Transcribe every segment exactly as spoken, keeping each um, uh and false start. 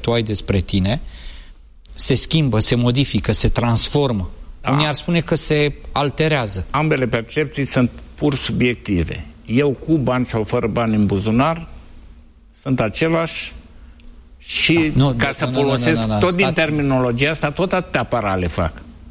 tu ai despre tine se schimbă, se modifică, se transformă. Da. Unii ar spune că se alterează. Ambele percepții sunt pur subiective. Eu cu bani sau fără bani în buzunar sunt același și da, nu, ca să nu, folosesc nu, nu, nu, nu, tot stat... din terminologia asta, tot atâtea parale fac.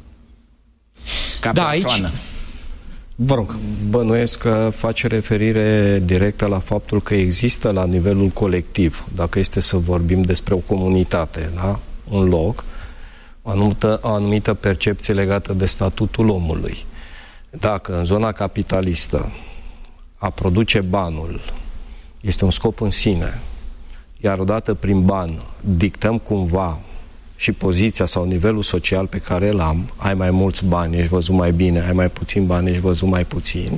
Ca da, persoană. Aici... Vă rog. Bănuiesc că face referire directă la faptul că există la nivelul colectiv, dacă este să vorbim despre o comunitate, da? Un loc, o anumită, o anumită percepție legată de statutul omului. Dacă în zona capitalistă a produce banul este un scop în sine, iar odată prin ban dictăm cumva și poziția sau nivelul social pe care îl am, ai mai mulți bani, ești văzut mai bine, ai mai puțin bani, ești văzut mai puțin,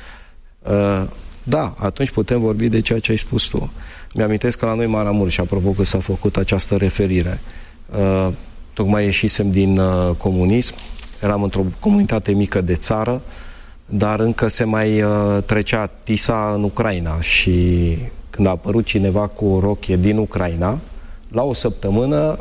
uh, da, atunci putem vorbi de ceea ce ai spus tu. Mi-amintesc că la noi Maramureș, și apropo că s-a făcut această referire, uh, tocmai ieșisem din uh, comunism, eram într-o comunitate mică de țară, dar încă se mai uh, trecea Tisa în Ucraina și când a apărut cineva cu o rochie din Ucraina, la o săptămână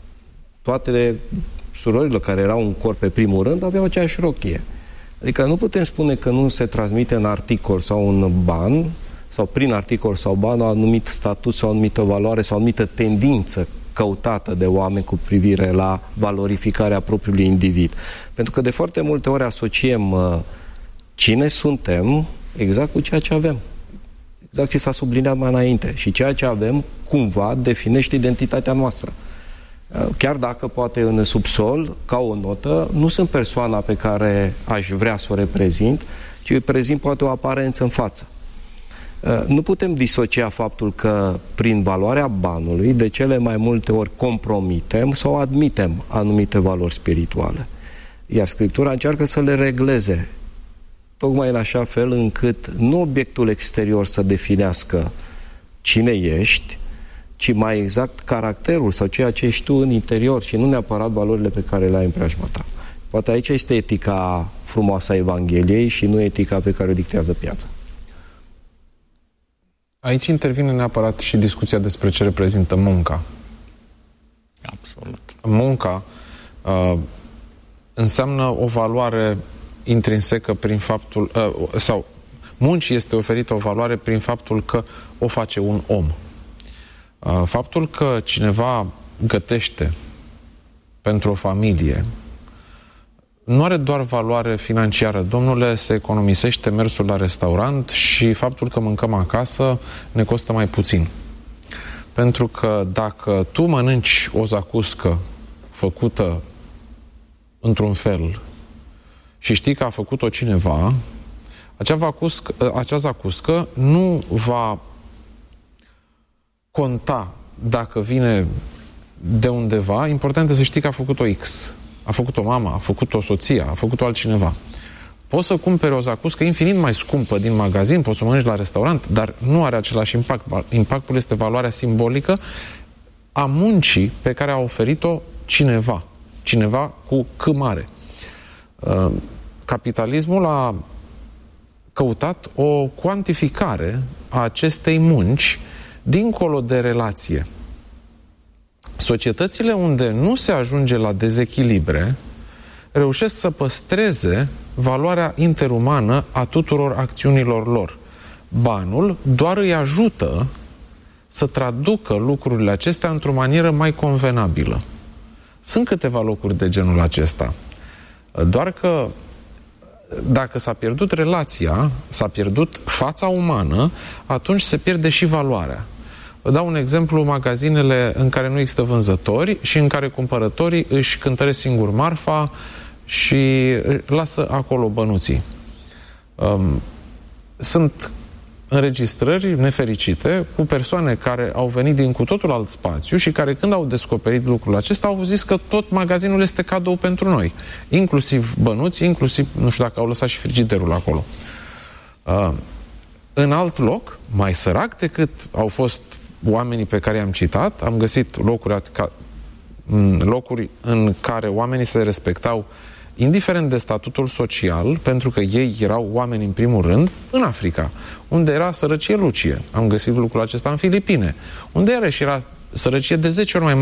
toate surorile care erau în corp pe primul rând aveau aceeași rochie. Adică nu putem spune că nu se transmite în articol sau în ban, sau prin articol sau ban, o anumit statut sau o anumită valoare sau o anumită tendință căutată de oameni cu privire la valorificarea propriului individ. Pentru că de foarte multe ori asociem uh, cine suntem exact cu ceea ce avem. Exact ce s-a subliniat mai înainte. Și ceea ce avem cumva definește identitatea noastră. Chiar dacă poate în subsol, ca o notă, nu sunt persoana pe care aș vrea să o reprezint, ci prezint poate o aparență în față. Nu putem disocia faptul că prin valoarea banului de cele mai multe ori compromitem sau admitem anumite valori spirituale. Iar Scriptura încearcă să le regleze tocmai în așa fel încât nu obiectul exterior să definească cine ești, ci mai exact caracterul sau ceea ce ești tu în interior și nu neapărat valorile pe care le ai în preajma ta. Poate aici este etica frumoasă a Evangheliei și nu etica pe care o dictează piața. Aici intervine neapărat și discuția despre ce reprezintă munca. Absolut. Munca uh, înseamnă o valoare intrinsecă prin faptul, uh, sau muncii este oferită o valoare prin faptul că o face un om. Uh, faptul că cineva gătește pentru o familie nu are doar valoare financiară. Domnule, se economisește mersul la restaurant și faptul că mâncăm acasă ne costă mai puțin. Pentru că dacă tu mănânci o zacuscă făcută într-un fel și știi că a făcut-o cineva, acea, vacuscă, acea zacuscă nu va conta dacă vine de undeva. Important este să știi că a făcut-o X. A făcut-o mama, a făcut-o soția, a făcut-o altcineva. Poți să cumperi o zacuscă infinit mai scumpă din magazin, poți să o mănânci la restaurant, dar nu are același impact. Impactul este valoarea simbolică a muncii pe care a oferit-o cineva. Cineva cu C mare. Capitalismul a căutat o cuantificare a acestei munci dincolo de relație. Societățile unde nu se ajunge la dezechilibre reușesc să păstreze valoarea interumană a tuturor acțiunilor lor. Banul doar îi ajută să traducă lucrurile acestea într-o manieră mai convenabilă. Sunt câteva locuri de genul acesta. Doar că dacă s-a pierdut relația, s-a pierdut fața umană, atunci se pierde și valoarea. Vă dau un exemplu, magazinele în care nu există vânzători și în care cumpărătorii își cântăresc singur marfa și lasă acolo bănuții. Um, sunt înregistrări nefericite cu persoane care au venit din cu totul alt spațiu și care când au descoperit lucrul acesta au zis că tot magazinul este cadou pentru noi. Inclusiv bănuți, inclusiv, nu știu dacă au lăsat și frigiderul acolo. Uh, în alt loc, mai sărac decât au fost oamenii pe care i-am citat, am găsit locuri, locuri în care oamenii se respectau indiferent de statutul social, pentru că ei erau oameni în primul rând, în Africa, unde era sărăcie lucie. Am găsit lucrul acesta în Filipine, unde iarăși era sărăcie de zece ori mai